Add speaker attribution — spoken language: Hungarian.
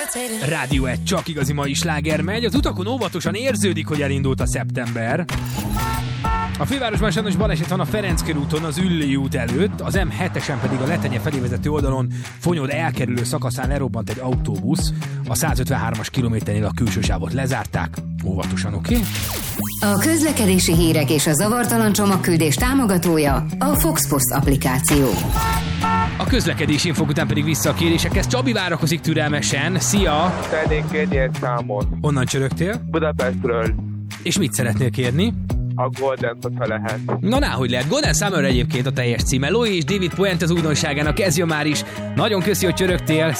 Speaker 1: Rádió 1, csak igazi mai sláger megy. Az utakon óvatosan érződik, hogy elindult a szeptember. A fővárosban sajnos baleset van a Ferenc körúton az Üllői út előtt, az M7-esen pedig a Letenye felé vezető oldalon Fonyód elkerülő szakaszán lerobbant egy autóbusz. A 153-as kilométernél a külső sávot lezárták. Óvatosan, oké?
Speaker 2: A közlekedési hírek és a zavartalan csomagküldés támogatója a Fox Post applikáció.
Speaker 1: A közlekedési infók után pedig vissza a kérésekhez. Csabi várakozik türelmesen. Szia!
Speaker 3: Szeretnék kérni egy számot.
Speaker 1: Honnan csörögtél?
Speaker 3: Budapestről.
Speaker 1: És mit szeretnél kérni?
Speaker 3: A Golden, hogyha lehet.
Speaker 1: Na, hogy lehet. Golden Summer egyébként a teljes címe. Louis és David Puente az újdonságának, ez jön már is. Nagyon köszi, hogy csörögtél.